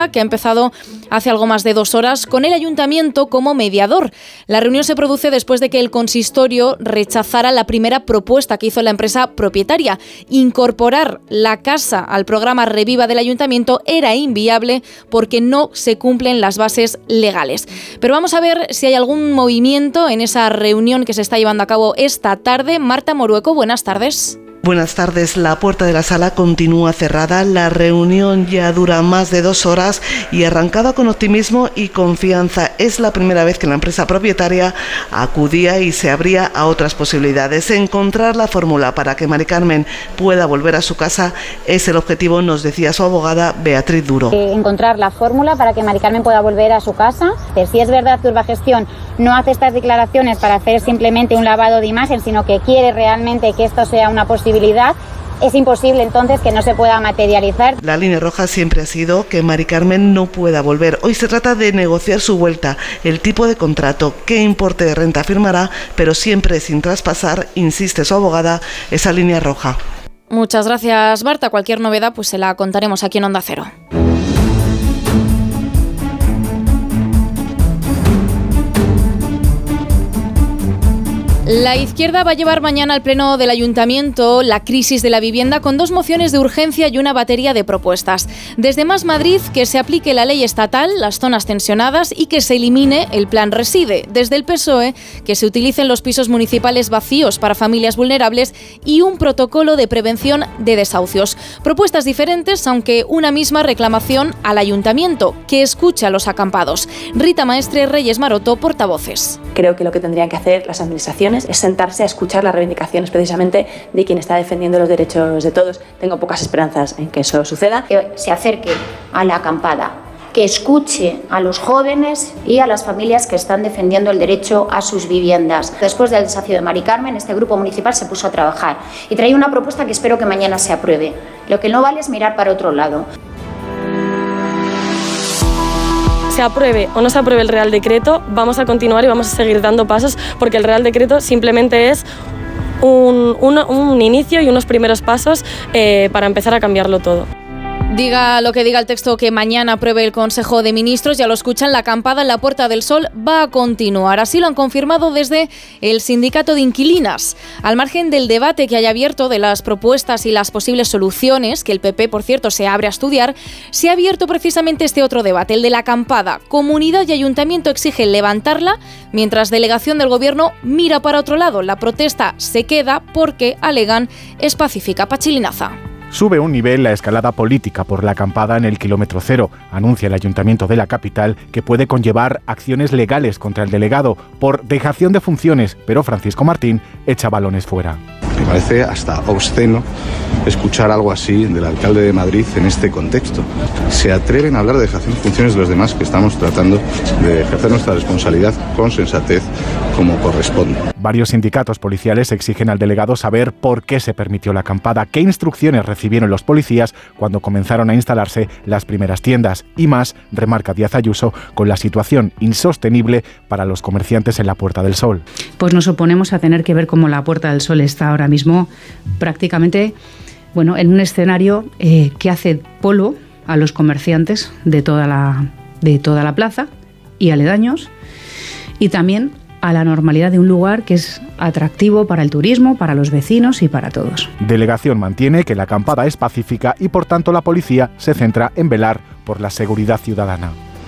que ha empezado hace algo más de 2 horas con el Ayuntamiento como mediador. La reunión se produce después de que el consistorio rechazara la primera propuesta que hizo la empresa propietaria. Incorporar la casa al programa Reviva del Ayuntamiento era inviable porque no se cumplen las bases legales. Pero vamos a ver si hay algún movimiento en esa reunión que se está llevando a cabo esta tarde. Marta Morueco, buenas tardes. Buenas tardes. La puerta de la sala continúa cerrada. La reunión ya dura más de 2 horas y arrancada con optimismo y confianza. Es la primera vez que la empresa propietaria acudía y se abría a otras posibilidades. Encontrar la fórmula para que Mari Carmen pueda volver a su casa es el objetivo, nos decía su abogada Beatriz Duro. Encontrar la fórmula para que Mari Carmen pueda volver a su casa. Si es verdad que Urbagestión no hace estas declaraciones para hacer simplemente un lavado de imagen, sino que quiere realmente que esto sea una posibilidad, es imposible entonces que no se pueda materializar. La línea roja siempre ha sido que Mari Carmen no pueda volver. Hoy se trata de negociar su vuelta, el tipo de contrato, qué importe de renta firmará, pero siempre sin traspasar, insiste su abogada, esa línea roja. Muchas gracias, Marta. Cualquier novedad pues se la contaremos aquí en Onda Cero. La izquierda va a llevar mañana al Pleno del Ayuntamiento la crisis de la vivienda con 2 mociones de urgencia y una batería de propuestas. Desde Más Madrid, que se aplique la ley estatal, las zonas tensionadas y que se elimine el plan Reside. Desde el PSOE, que se utilicen los pisos municipales vacíos para familias vulnerables y un protocolo de prevención de desahucios. Propuestas diferentes, aunque una misma reclamación al Ayuntamiento, que escuche a los acampados. Rita Maestre, Reyes Maroto, portavoces. Creo que lo que tendrían que hacer las administraciones es sentarse a escuchar las reivindicaciones precisamente de quien está defendiendo los derechos de todos. Tengo pocas esperanzas en que eso suceda. Que se acerque a la acampada, que escuche a los jóvenes y a las familias que están defendiendo el derecho a sus viviendas. Después del desafío de Mari Carmen, este grupo municipal se puso a trabajar y trae una propuesta que espero que mañana se apruebe. Lo que no vale es mirar para otro lado. Se apruebe o no se apruebe el Real Decreto, vamos a continuar y vamos a seguir dando pasos porque el Real Decreto simplemente es un inicio y unos primeros pasos para empezar a cambiarlo todo. Diga lo que diga el texto que mañana apruebe el Consejo de Ministros, ya lo escuchan, la acampada en la Puerta del Sol va a continuar. Así lo han confirmado desde el Sindicato de Inquilinas. Al margen del debate que haya abierto de las propuestas y las posibles soluciones, que el PP, por cierto, se abre a estudiar, se ha abierto precisamente este otro debate, el de la acampada. Comunidad y Ayuntamiento exigen levantarla, mientras delegación del Gobierno mira para otro lado. La protesta se queda porque, alegan, es pacífica. Pachilinaza. Sube un nivel la escalada política por la acampada en el kilómetro cero. Anuncia el Ayuntamiento de la capital que puede conllevar acciones legales contra el delegado por dejación de funciones, pero Francisco Martín echa balones fuera. Me parece hasta obsceno escuchar algo así del alcalde de Madrid en este contexto. Se atreven a hablar de dejación de funciones de los demás, que estamos tratando de ejercer nuestra responsabilidad con sensatez como corresponde. Varios sindicatos policiales exigen al delegado saber por qué se permitió la acampada, qué instrucciones recibieron los policías cuando comenzaron a instalarse las primeras tiendas y más, remarca Díaz Ayuso, con la situación insostenible para los comerciantes en la Puerta del Sol. Pues nos oponemos a tener que ver cómo la Puerta del Sol está ahora mismo prácticamente en un escenario que hace polo a los comerciantes de toda la plaza y aledaños, y también a la normalidad de un lugar que es atractivo para el turismo, para los vecinos y para todos. Delegación mantiene que la acampada es pacífica y por tanto la policía se centra en velar por la seguridad ciudadana.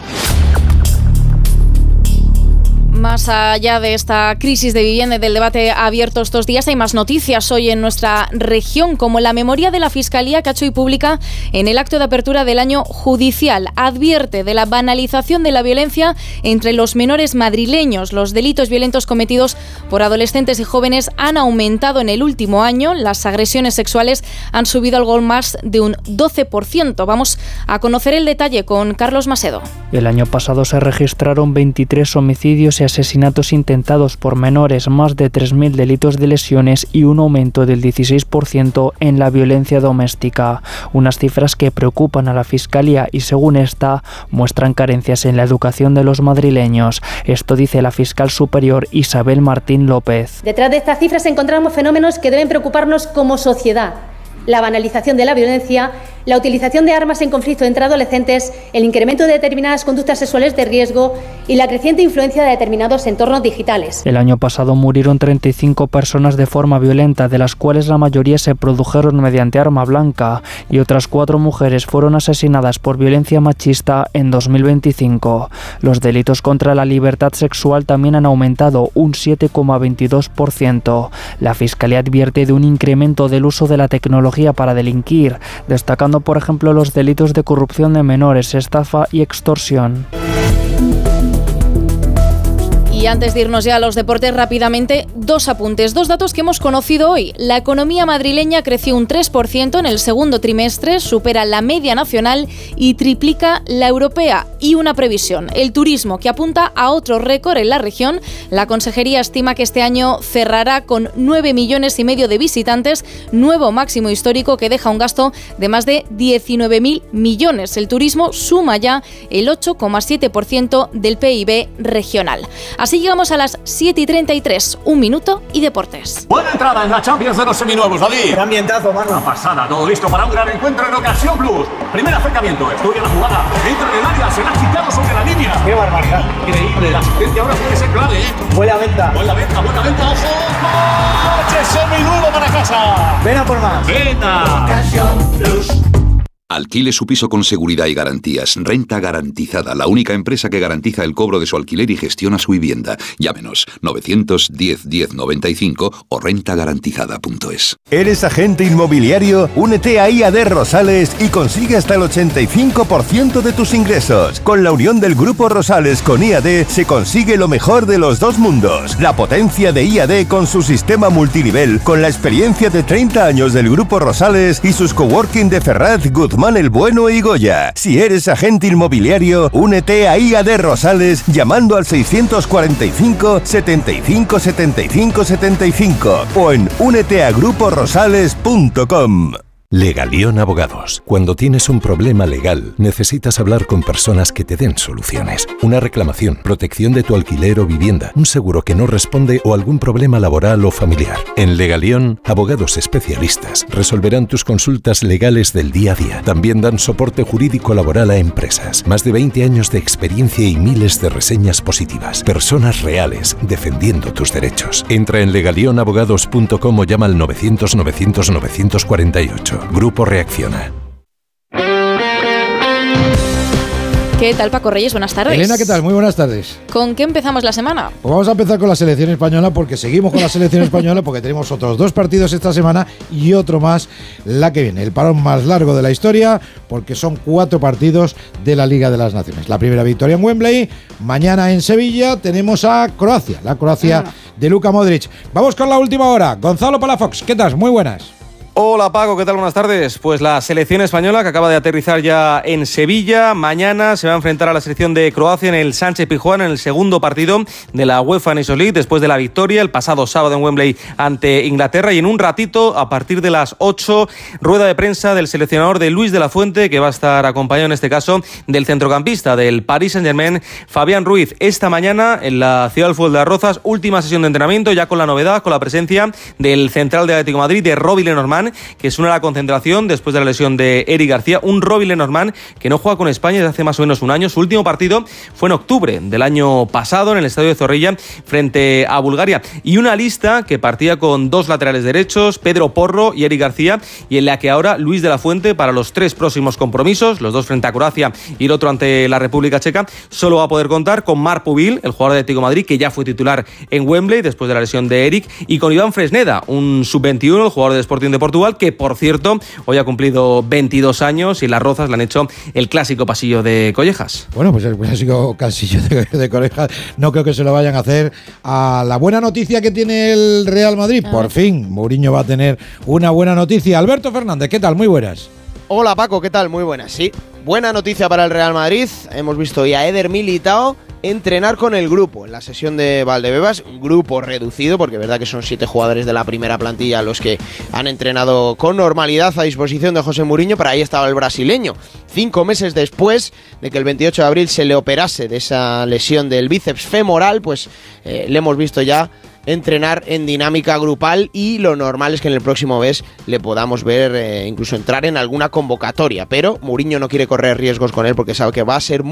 Más allá de esta crisis de vivienda y del debate abierto estos días, hay más noticias hoy en nuestra región, como la memoria de la Fiscalía que ha hecho y pública en el acto de apertura del año judicial. Advierte de la banalización de la violencia entre los menores madrileños. Los delitos violentos cometidos por adolescentes y jóvenes han aumentado en el último año. Las agresiones sexuales han subido algo más de un 12%. Vamos a conocer el detalle con Carlos Masedo. El año pasado se registraron 23 homicidios y asesinatos intentados por menores, más de 3.000 delitos de lesiones y un aumento del 16% en la violencia doméstica. Unas cifras que preocupan a la Fiscalía y, según esta, muestran carencias en la educación de los madrileños. Esto dice la fiscal superior Isabel Martín López. Detrás de estas cifras encontramos fenómenos que deben preocuparnos como sociedad. La banalización de la violencia, la utilización de armas en conflicto entre adolescentes, el incremento de determinadas conductas sexuales de riesgo y la creciente influencia de determinados entornos digitales. El año pasado murieron 35 personas de forma violenta, de las cuales la mayoría se produjeron mediante arma blanca, y otras 4 mujeres fueron asesinadas por violencia machista en 2025. Los delitos contra la libertad sexual también han aumentado un 7,22%. La Fiscalía advierte de un incremento del uso de la tecnología para delinquir, destacando por ejemplo los delitos de corrupción de menores, estafa y extorsión. Y antes de irnos ya a los deportes rápidamente, 2 apuntes, 2 datos que hemos conocido hoy. La economía madrileña creció un 3% en el segundo trimestre, supera la media nacional y triplica la europea. Y una previsión, el turismo, que apunta a otro récord en la región. La Consejería estima que este año cerrará con 9,5 millones de visitantes, nuevo máximo histórico que deja un gasto de más de 19.000 millones. El turismo suma ya el 8,7% del PIB regional. Así llegamos a las 7:33, 1 minuto y deportes. Buena entrada en la Champions de los seminuevos, David. Qué ambientazo, mano. Una pasada, todo listo para un gran encuentro en Ocasión Plus. Primer acercamiento, estudia la jugada, entra en el área, se la ha quitado sobre la línea. Qué barbaridad. Increíble, la asistencia ahora puede ser clave, ¿eh? Buena venta. Buena venta, ojo. ¡Coche semiduro para casa! Ven a por más. ¡Venta! Ocasión Plus. Alquile su piso con seguridad y garantías. Renta Garantizada, la única empresa que garantiza el cobro de su alquiler y gestiona su vivienda. Llámenos 910 10 95 o rentagarantizada.es. ¿Eres agente inmobiliario? Únete a IAD Rosales y consigue hasta el 85% de tus ingresos. Con la unión del Grupo Rosales con IAD se consigue lo mejor de los dos mundos. La potencia de IAD con su sistema multinivel, con la experiencia de 30 años del Grupo Rosales y sus coworking de Ferraz, Guzmán el Bueno y Goya. Si eres agente inmobiliario, únete a IAD Rosales llamando al 645 75 75 75 o en úneteagruporosales.com. Legalión Abogados. Cuando tienes un problema legal, necesitas hablar con personas que te den soluciones. Una reclamación, protección de tu alquiler o vivienda, un seguro que no responde o algún problema laboral o familiar. En Legalión, abogados especialistas resolverán tus consultas legales del día a día. También dan soporte jurídico laboral a empresas. Más de 20 años de experiencia y miles de reseñas positivas. Personas reales defendiendo tus derechos. Entra en legalionabogados.com o llama al 900 900 948. Grupo Reacciona. ¿Qué tal, Paco Reyes? Buenas tardes. Elena, ¿qué tal? Muy buenas tardes. ¿Con qué empezamos la semana? Pues vamos a empezar con la selección española, porque seguimos con la selección española, porque tenemos otros 2 partidos esta semana y otro más la que viene. El parón más largo de la historia, porque son 4 partidos de la Liga de las Naciones. La primera victoria en Wembley, mañana en Sevilla tenemos a Croacia, la Croacia de Luka Modric. Vamos con la última hora. Gonzalo Palafox, ¿qué tal? Muy buenas. Hola Paco, ¿qué tal? Buenas tardes. Pues la selección española que acaba de aterrizar ya en Sevilla, mañana se va a enfrentar a la selección de Croacia en el Sánchez Pizjuán en el segundo partido de la UEFA Nations League después de la victoria el pasado sábado en Wembley ante Inglaterra, y en un ratito a partir de las 8 rueda de prensa del seleccionador de Luis de la Fuente, que va a estar acompañado en este caso del centrocampista del Paris Saint-Germain, Fabián Ruiz. Esta mañana en la Ciudad del Fútbol de Las Rozas, última sesión de entrenamiento, ya con la novedad, con la presencia del central de Atlético de Madrid, de Robbie Lenormand, que es una de la concentración después de la lesión de Eric García, un Robbie Lenormand que no juega con España desde hace más o menos un año. Su último partido fue en octubre del año pasado en el Estadio de Zorrilla frente a Bulgaria, y una lista que partía con 2 laterales derechos, Pedro Porro y Eric García, y en la que ahora Luis de la Fuente, para los 3 próximos compromisos, los 2 frente a Croacia y el otro ante la República Checa, solo va a poder contar con Marc Pubil, el jugador de Atlético de Madrid, que ya fue titular en Wembley después de la lesión de Eric, y con Iván Fresneda, un sub-21, el jugador del Sporting de Portugal, que por cierto hoy ha cumplido 22 años y Las Rozas le han hecho el clásico pasillo de Collejas. Bueno, pues el clásico pasillo de Collejas no creo que se lo vayan a hacer a la buena noticia que tiene el Real Madrid. Por fin, Mourinho va a tener una buena noticia. Alberto Fernández, ¿qué tal? Muy buenas. Hola Paco, ¿qué tal? Muy buenas. Sí, buena noticia para el Real Madrid. Hemos visto ya a Eder Militao entrenar con el grupo en la sesión de Valdebebas, un grupo reducido porque es verdad que son 7 jugadores de la primera plantilla los que han entrenado con normalidad a disposición de José Mourinho, pero ahí estaba el brasileño, 5 meses después de que el 28 de abril se le operase de esa lesión del bíceps femoral, pues le hemos visto ya entrenar en dinámica grupal y lo normal es que en el próximo mes le podamos ver incluso entrar en alguna convocatoria, pero Mourinho no quiere correr riesgos con él porque sabe que va a ser